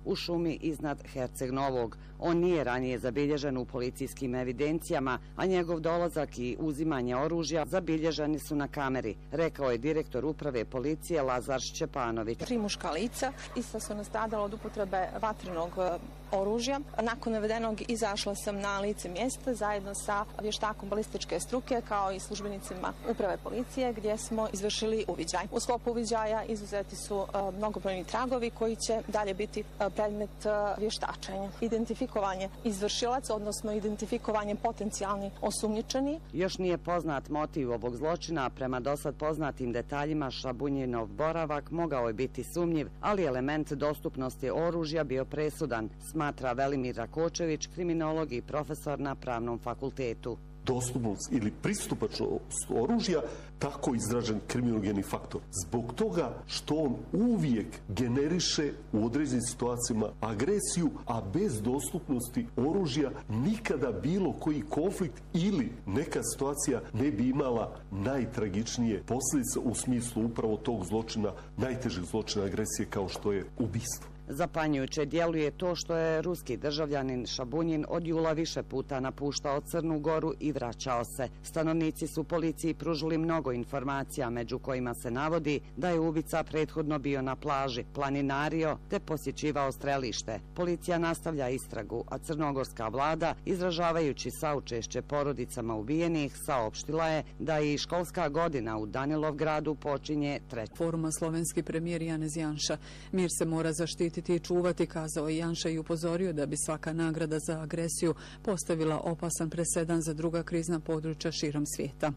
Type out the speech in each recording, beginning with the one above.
u šumi iznad Herceg Novog. On nije ranije zabilježen u policijskim evidencijama, a njegov dolazak i uzimanje oružja zabilježeni su na kameri, rekao je direktor uprave policije Lazar Šćepanović. 3 muška lica isto su nastradala od upotrebe vatrenog oružja. Nakon navedenog izašla sam na lice mjesta zajedno sa vještakom balističke struke kao i službenicima uprave policije gdje smo izvršili uviđaj. U sklopu uviđaja izuzeti su mnogobrojni tragovi koji će dalje biti predmet vještačenja. Identifikovanje izvršilaca, odnosno identifikovanje potencijalni osumnjičeni. Još nije poznat motiv ovog zločina, prema dosad poznatim detaljima Šabunjinov boravak mogao je biti sumnjiv, ali element dostupnosti oružja bio presudan, smatra Velimir Rakočević, kriminolog i profesor na Pravnom fakultetu. Dostupnost ili pristupačnost oružja, tako izražen kriminogeni faktor. Zbog toga što on uvijek generiše u određenim situacijama agresiju, a bez dostupnosti oružja nikada bilo koji konflikt ili neka situacija ne bi imala najtragičnije posljedice u smislu upravo tog zločina, najtežeg zločina agresije kao što je ubistvo. Zapanjujuće djeluje to što je ruski državljanin Šabunjin od jula više puta napuštao Crnu Goru i vraćao se. Stanovnici su policiji pružili mnogo informacija, među kojima se navodi da je ubica prethodno bio na plaži, planinario te posjećivao strelište. Policija nastavlja istragu, a crnogorska vlada, izražavajući saučešće porodicama ubijenih, saopštila je da i školska godina u Danilovgradu počinje 3. Foruma slovenski premijer Janez Janša. Mir se mora zaštititi i čuvati, kazao je Janša i upozorio da bi svaka nagrada za agresiju postavila opasan presedan za druga krizna područja širom svijeta.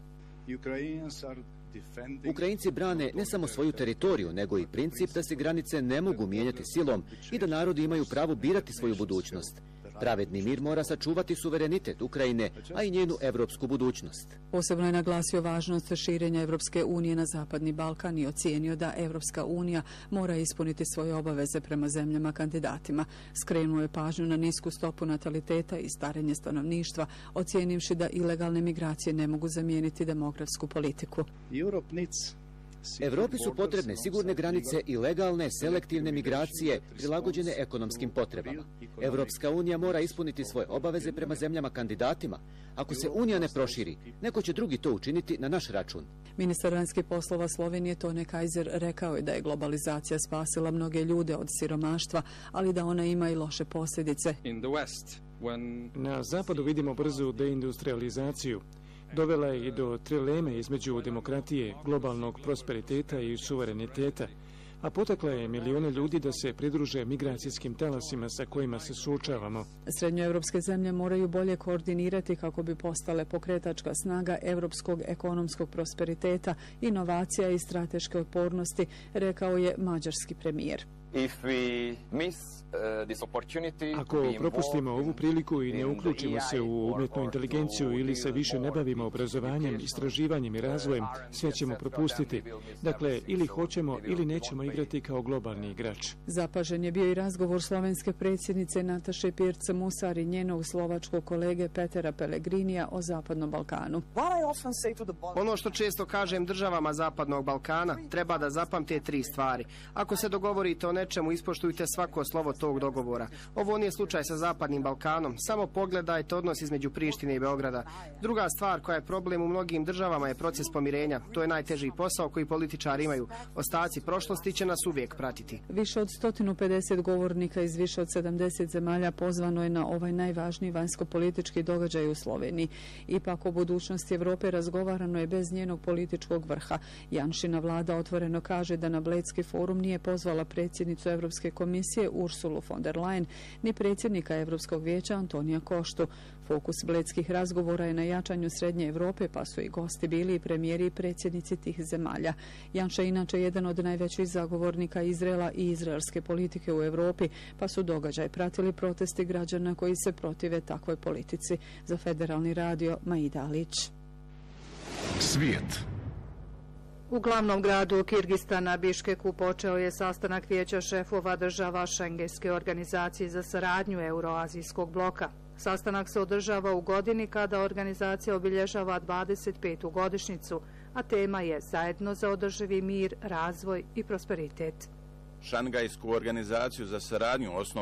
Ukrajinci brane ne samo svoju teritoriju, nego i princip da se granice ne mogu mijenjati silom i da narodi imaju pravo birati svoju budućnost. Pravedni mir mora sačuvati suverenitet Ukrajine, a i njenu evropsku budućnost. Posebno je naglasio važnost širenja Evropske unije na Zapadni Balkan i ocijenio da Evropska unija mora ispuniti svoje obaveze prema zemljama kandidatima. Skrenuo je pažnju na nisku stopu nataliteta i starenje stanovništva, ocijenivši da ilegalne migracije ne mogu zamijeniti demografsku politiku. Evropi su potrebne sigurne granice i legalne, selektivne migracije prilagođene ekonomskim potrebama. Evropska unija mora ispuniti svoje obaveze prema zemljama kandidatima. Ako se unija ne proširi, neko će drugi to učiniti na naš račun. Ministar vanjskih poslova Slovenije Tone Kajzer rekao je da je globalizacija spasila mnoge ljude od siromaštva, ali da ona ima i loše posljedice. Na zapadu vidimo brzu deindustrializaciju. Dovela je i do trileme između demokratije, globalnog prosperiteta i suvereniteta, a potakla je milijone ljudi da se pridruže migracijskim talasima sa kojima se suočavamo. Srednjoevropske zemlje moraju bolje koordinirati kako bi postale pokretačka snaga evropskog ekonomskog prosperiteta, inovacija i strateške otpornosti, rekao je mađarski premijer. Ako propustimo ovu priliku i ne uključimo se u umjetnu inteligenciju ili se više ne bavimo obrazovanjem, istraživanjem i razvojem, sve ćemo propustiti. Dakle, ili hoćemo ili nećemo igrati kao globalni igrač. Zapažen je bio i razgovor slovenske predsjednice Nataše Pirc Musar i njenog slovačkog kolege Petera Pellegrinija o Zapadnom Balkanu. Ono što često kažem državama Zapadnog Balkana, treba da zapamte 3 stvari. Ako se dogovorite o nečemu, ispoštujte svako slovo tog dogovora. Ovo nije slučaj sa Zapadnim Balkanom. Samo pogledajte odnos između Prištine i Beograda. Druga stvar koja je problem u mnogim državama je proces pomirenja. To je najteži posao koji političari imaju. Ostaci prošlosti će nas uvijek pratiti. Više od 150 govornika iz više od 70 zemalja pozvano je na ovaj najvažniji vanjsko-politički događaj u Sloveniji. Ipak o budućnosti Evrope razgovarano je bez njenog političkog vrha. Janšina vlada otvoreno kaže da na Bledski forum nije pozvala predsjednicu Evropske komisije Ursulu von der Leyen ni predsjednika Evropskog vijeća Antonija Koštu. Fokus bledskih razgovora je na jačanju Srednje Evrope, pa su i gosti bili i premijeri i predsjednici tih zemalja. Janša je inače jedan od najvećih zagovornika Izraela i izraelske politike u Evropi, pa su događaj pratili protesti građana koji se protive takvoj politici. Za Federalni radio, Maida Alić. Svijet. U glavnom gradu Kirgistana Biškeku počeo je sastanak vijeća šefova država Šengenske organizacije za saradnju Euroazijskog bloka. Sastanak se održava u godini kada organizacija obilježava 25. godišnjicu, a tema je zajedno za održivi mir, razvoj i prosperitet. Šangajsku organizaciju za saradnju